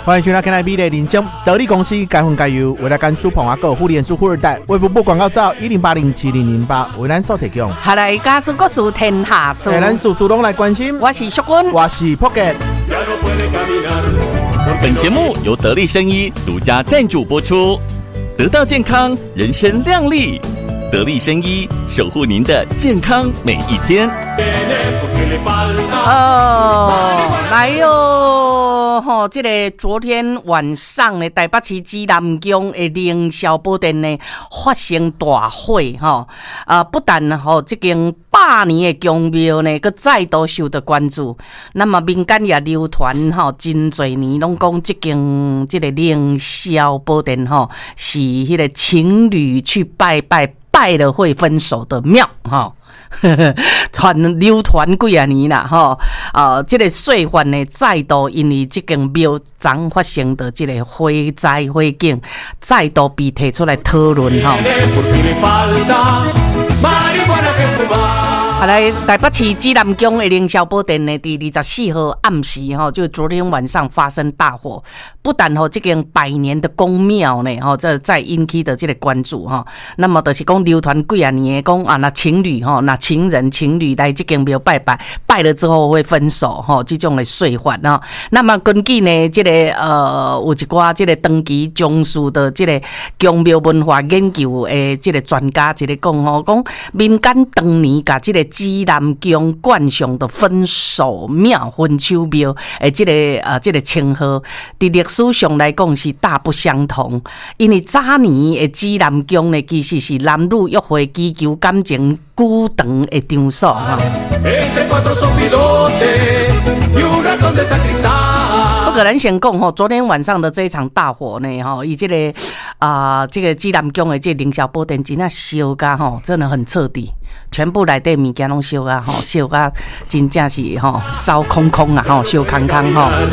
欢迎收听今日美丽人生得力公司该分该有为了干书棚啊个互联书富二代为服务广告照10807008为咱所提供。 下来家事各事天下事， 咱事事拢来关心。 我是淑君， 我是破杰。 本节目由得力生医独家赞助播出，得到健康，人生亮丽。得力生医守护您的健康每一天。 来哟！这个昨天晚上呢，台北市指南宫的凌霄宝殿呢发生大火不但这间100年的宫庙呢，佮再度受到关注。那么民间也流传真多年，拢讲这间这个凌霄宝殿是迄个情侣去拜了会分手的庙流传几啊年啦这个岁份呢再度因为这间庙昨发生的这个火灾火警再度被提出来讨论来台北市指南宫的凌霄宝殿呢，第24号暗时就昨天晚上发生大火，不但这间100年的宫庙呢这再引起的这个关注那么就是讲流传几啊年的讲那情侣那情侣来这间庙拜了之后会分手这种的说法那么根据呢这个有一寡这个长期从事的这个宫庙文化研究的这个专家一个讲民间当年把这个指南宫冠上的分手庙、分手庙这个称号，在历史上来讲是大不相同。因为早年的指南宫呢，其实是男女约会祈求感情久长的场所不过咱先讲昨天晚上的这一场大火呢以这个指南宫的这凌霄宝殿真的烧甲真的很彻底，全部内底物件拢烧甲烧甲真正是烧空空啊烧空空